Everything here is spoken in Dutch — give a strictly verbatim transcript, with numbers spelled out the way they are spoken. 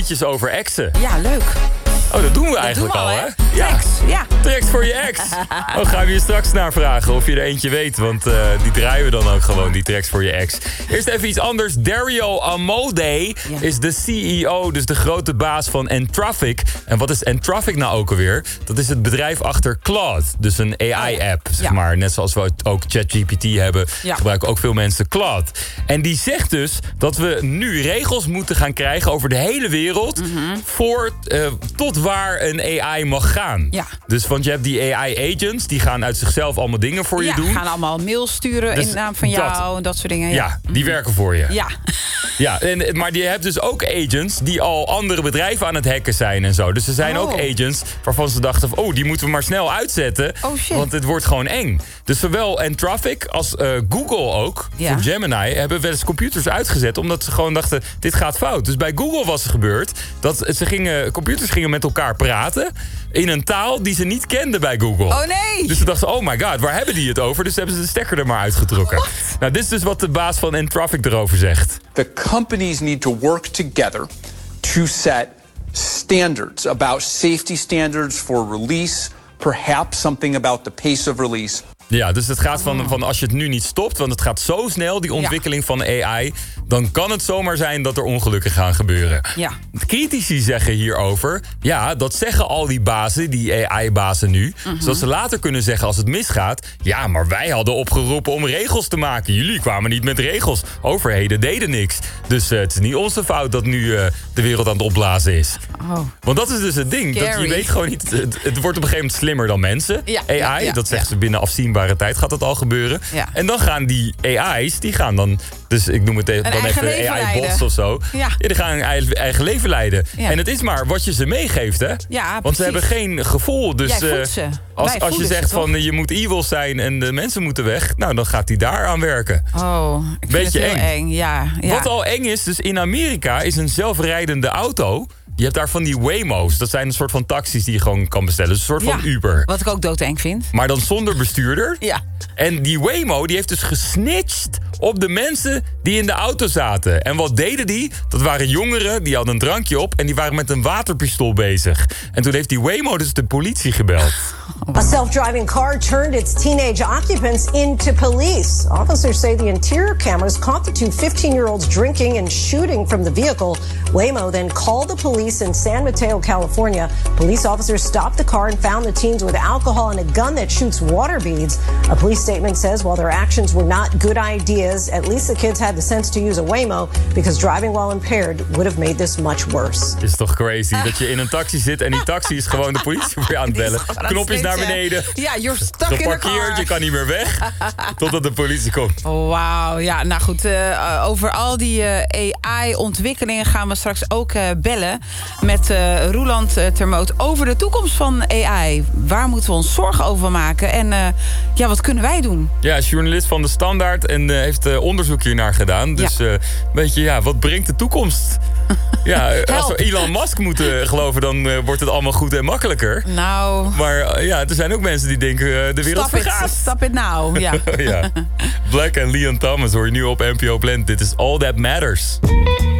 weetjes over exen. Ja, leuk. Oh, dat doen we dat eigenlijk doen we al, al, hè? hè? Ja. Tracks, ja. Tracks voor je ex. Oh, gaan we je straks naar vragen of je er eentje weet. Want uh, die draaien we dan ook gewoon, die tracks voor je ex. Eerst even iets anders. Dario Amodei ja. is de C E O, dus de grote baas van Anthropic. En wat is Anthropic nou ook alweer? Dat is het bedrijf achter Claude. Dus een A I-app, zeg ja. maar. Net zoals we ook ChatGPT hebben, ja. gebruiken ook veel mensen Claude. En die zegt dus dat we nu regels moeten gaan krijgen over de hele wereld... Mm-hmm. voor uh, tot waar een A I mag gaan. Ja. Dus want je hebt die A I-agents, die gaan uit zichzelf allemaal dingen voor ja, je doen. Die gaan allemaal mails sturen dus in naam van jou dat, en dat soort dingen. Ja, ja die mm-hmm. werken voor je. Ja. ja en, maar je hebt dus ook agents die al andere bedrijven aan het hacken zijn en zo. Dus er zijn oh. ook agents waarvan ze dachten... oh, die moeten we maar snel uitzetten, oh, shit. want het wordt gewoon eng. Dus zowel Anthropic als uh, Google ook, ja. voor Gemini... hebben wel eens computers uitgezet, omdat ze gewoon dachten... dit gaat fout. Dus bij Google was het gebeurd dat ze gingen, computers gingen met elkaar praten... in een taal die ze niet kenden bij Google. Oh nee! Dus ze dachten, oh my god, waar hebben die het over? Dus hebben ze de stekker er maar uitgetrokken. What? Nou, dit is dus wat de baas van Anthropic erover zegt. The companies need to work together to set standards about safety standards for release, perhaps something about the pace of release. Ja, dus het gaat van, van als je het nu niet stopt... want het gaat zo snel, die ontwikkeling ja. van A I... dan kan het zomaar zijn dat er ongelukken gaan gebeuren. Ja. Critici zeggen hierover... ja, dat zeggen al die bazen, die A I-bazen nu... Mm-hmm. zodat ze later kunnen zeggen als het misgaat... ja, maar wij hadden opgeroepen om regels te maken. Jullie kwamen niet met regels. Overheden deden niks. Dus uh, het is niet onze fout dat nu uh, de wereld aan het opblazen is. Oh. Want dat is dus het ding. Dat je weet gewoon niet... Het, het wordt op een gegeven moment slimmer dan mensen. Ja, A I, ja, ja, dat zeggen ja. ze binnen afzienbaar tijd gaat dat al gebeuren. Ja. En dan gaan die A I's, die gaan dan... dus ik noem het dan even A I-bots of zo. Ja. Ja, die gaan een eigen, eigen leven leiden. Ja. En het is maar wat je ze meegeeft, hè? Ja, want precies. ze hebben geen gevoel. Dus uh, als, als je zegt van uh, je moet evil zijn en de mensen moeten weg... nou, dan gaat hij daar aan werken. Oh, ik Beetje vind het heel eng. eng. Ja, ja. Wat al eng is, dus in Amerika is een zelfrijdende auto... Je hebt daar van die Waymo's. Dat zijn een soort van taxis die je gewoon kan bestellen. Dus een soort ja, van Uber. Wat ik ook doodeng vind. Maar dan zonder bestuurder. Ja. En die Waymo die heeft dus gesnitcht op de mensen die in de auto zaten. En wat deden die? Dat waren jongeren, die hadden een drankje op... en die waren met een waterpistool bezig. En toen heeft die Waymo dus de politie gebeld. A self-driving car turned its teenage occupants into police. Officers say the interior cameras caught the two fifteen-year-olds drinking and shooting from the vehicle. Waymo then called the police in San Mateo, California. Police officers stopped the car and found the teens with alcohol and a gun that shoots water beads. A police statement says while their actions were not good ideas, at least the kids had the sense to use a Waymo because driving while impaired would have made this much worse. Het is toch crazy uh. dat je in een taxi zit en die taxi is gewoon de politie voor je aan het bellen. Knopjes naar beneden. Ja, you're stuck in the car. Geparkeerd, je kan niet meer weg totdat de politie komt. Wauw, ja, nou goed. Uh, over al die uh, A I-ontwikkelingen gaan we straks ook uh, bellen met uh, Roeland uh, Termoot over de toekomst van A I. Waar moeten we ons zorgen over maken? En uh, ja, wat kunnen wij doen? Ja, journalist van De Standaard en uh, heeft uh, onderzoek hiernaar gedaan. Dus ja. Uh, weet je, ja, wat brengt de toekomst? Ja, als we Elon Musk moeten geloven, dan uh, wordt het allemaal goed en makkelijker. Nou... Maar uh, ja, er zijn ook mensen die denken, uh, de wereld stop vergaat. It, stop it now, ja. ja. Black en Leon Thomas hoor je nu op N P O Planet. Dit is All That Matters.